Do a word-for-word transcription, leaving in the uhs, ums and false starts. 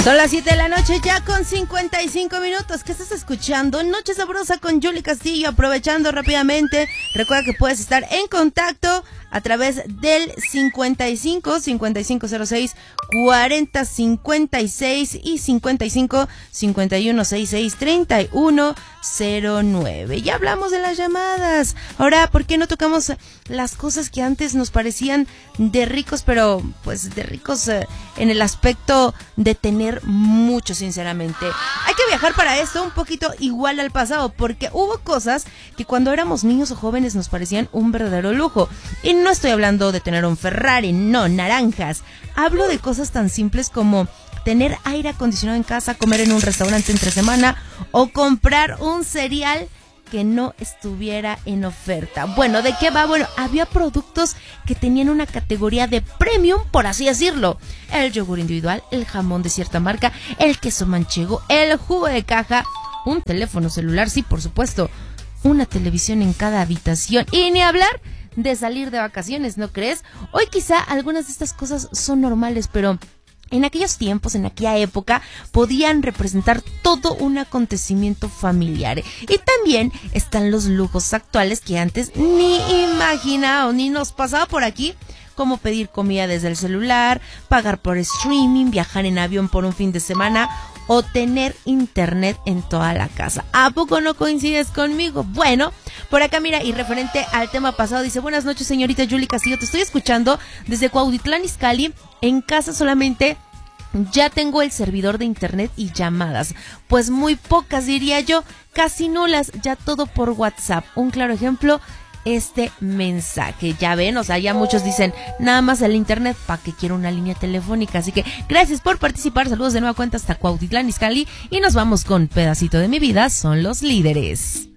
Son las siete de la noche ya con cincuenta y cinco minutos. ¿Qué estás escuchando? Noche Sabrosa con Julie Castillo. Aprovechando rápidamente, recuerda que puedes estar en contacto a través del cincuenta y cinco, cincuenta y cinco cero seis, cuarenta cincuenta y seis y cincuenta y cinco, cincuenta y uno sesenta y seis, treinta y uno cero nueve. Ya hablamos de las llamadas. Ahora, ¿por qué no tocamos las cosas que antes nos parecían de ricos, pero pues de ricos eh, en el aspecto de tener mucho, sinceramente? Hay que viajar para esto un poquito igual al pasado, porque hubo cosas que cuando éramos niños o jóvenes nos parecían un verdadero lujo. Y no estoy hablando de tener un Ferrari, no, naranjas. Hablo de cosas tan simples como tener aire acondicionado en casa, comer en un restaurante entre semana o comprar un cereal que no estuviera en oferta. Bueno, ¿de qué va? Bueno, había productos que tenían una categoría de premium, por así decirlo. El yogur individual, el jamón de cierta marca, el queso manchego, el jugo de caja, un teléfono celular, sí, por supuesto, una televisión en cada habitación y ni hablar de salir de vacaciones, ¿no crees? Hoy quizá algunas de estas cosas son normales, pero en aquellos tiempos, en aquella época, podían representar todo un acontecimiento familiar. Y también están los lujos actuales que antes ni imaginábamos, ni nos pasaba por aquí, como pedir comida desde el celular, pagar por streaming, viajar en avión por un fin de semana o tener internet en toda la casa. ¿A poco no coincides conmigo? Bueno, por acá mira, y referente al tema pasado, dice: buenas noches, señorita Julie Castillo, te estoy escuchando desde Cuautitlán Izcalli. En casa solamente ya tengo el servidor de internet y llamadas, pues muy pocas diría yo, casi nulas, ya todo por WhatsApp. Un claro ejemplo, este mensaje. Ya ven, o sea, ya muchos dicen, nada más el internet, ¿para qué quiero una línea telefónica? Así que gracias por participar, saludos de nueva cuenta hasta Cuautitlán Izcalli y nos vamos con Pedacito de mi vida, son los líderes.